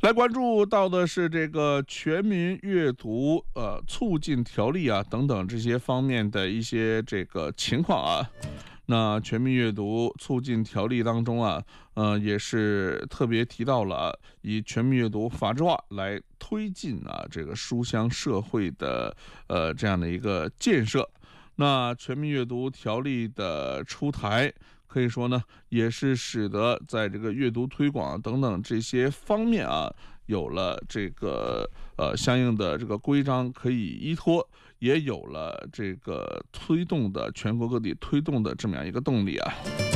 来关注到的是这个全民阅读促进条例啊等等这些方面的一些这个情况啊。那全民阅读促进条例当中啊，也是特别提到了以全民阅读法制化来推进啊这个书香社会的这样的一个建设。那全民阅读条例的出台，可以说呢，也是使得在这个阅读推广等等这些方面啊，有了这个相应的这个规章可以依托，也有了这个推动的全国各地推动的这么样一个动力啊。